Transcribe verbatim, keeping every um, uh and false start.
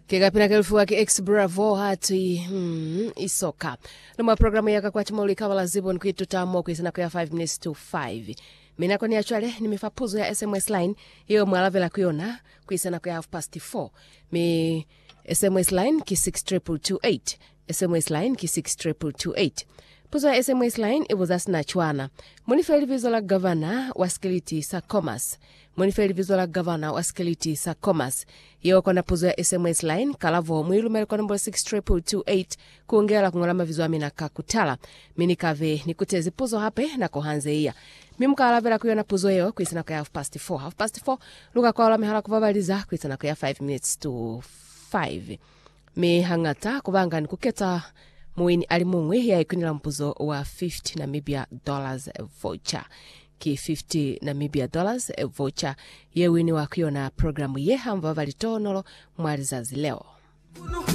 Kigapina kelfu wake X Bravo hati hmm, isoka. Numa programu yaka kwa chimoli kawala zibon kwitu tamo kwisina kwa five minutes to five. Mina kwa ni achwale ni mifapuzo ya S M S line. Hiyo mwalavela kuyona kwisina kwa half past four. Mi S M S line ki six triple two eight. S M S line ki six triple two eight. Puzo ya S M S line ibu zasina chwana. Monifeli vizola governor waskiliti sa commerce. Monifeli vizola governor waskiliti sa commerce. Hiyo kona puzo ya S M S line kalavo mwilu meliko number six triple two eight kuongela kungolama vizuwa mina kakutala. Minikave nikutezi puzo hape na kohanze iya. Mimuka alavela kuyona puzo yo kuisana kwa half past four. Half past four luka kwa ala mihala kuvavaliza kuisana kwa five minutes to five. Mi hangata kuvanga ni kuketa muini alimungwe ya ikunila mpuzo wa fifty Namibia dollars voucher. Ki fifty Namibia dollars voucher. Ye wini wakiyo na programu ye hamva valitonolo mwalizazi leo.